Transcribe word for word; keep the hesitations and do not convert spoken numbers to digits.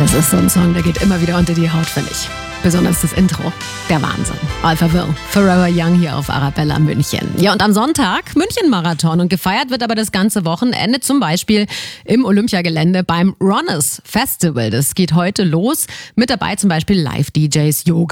Das ist so ein Song, der geht immer wieder unter die Haut, finde ich. Besonders das Intro. Der Wahnsinn. Alpha Will, Forever Young hier auf Arabella München. Ja, und am Sonntag München-Marathon. Und gefeiert wird aber das ganze Wochenende zum Beispiel im Olympiagelände beim Runners Festival. Das geht heute los. Mit dabei zum Beispiel Live-D Js, Yoga.